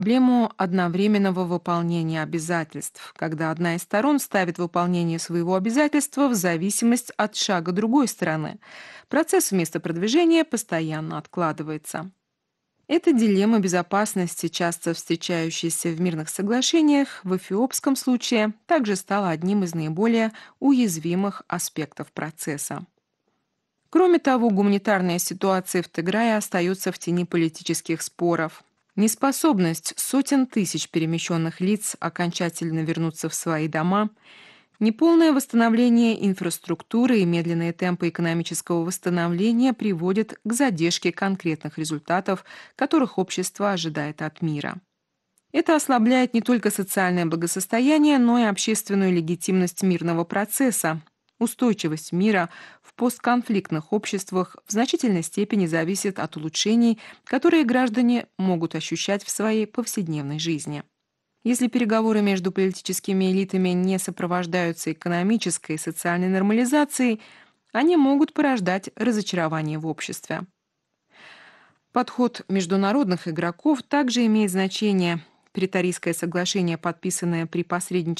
Проблему одновременного выполнения обязательств, когда одна из сторон ставит выполнение своего обязательства в зависимость от шага другой стороны. Процесс вместо продвижения постоянно откладывается. Эта дилемма безопасности, часто встречающаяся в мирных соглашениях, в эфиопском случае также стала одним из наиболее уязвимых аспектов процесса. Кроме того, гуманитарная ситуация в Тиграе остается в тени политических споров. Неспособность сотен тысяч перемещенных лиц окончательно вернуться в свои дома, неполное восстановление инфраструктуры и медленные темпы экономического восстановления приводят к задержке конкретных результатов, которых общество ожидает от мира. Это ослабляет не только социальное благосостояние, но и общественную легитимность мирного процесса. Устойчивость мира в постконфликтных обществах в значительной степени зависит от улучшений, которые граждане могут ощущать в своей повседневной жизни. Если переговоры между политическими элитами не сопровождаются экономической и социальной нормализацией, они могут порождать разочарование в обществе. Подход международных игроков также имеет значение. Преторийское соглашение, подписанное при посредничестве